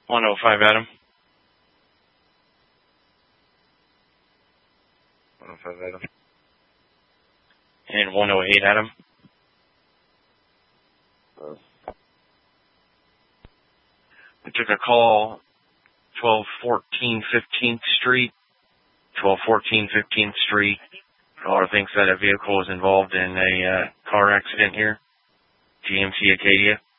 105 Adam. 105 Adam. And 108 Adam. We took a call, 1214 15th Street. 1214 15th Street. Caller thinks that a vehicle was involved in a car accident here. GMC Acadia.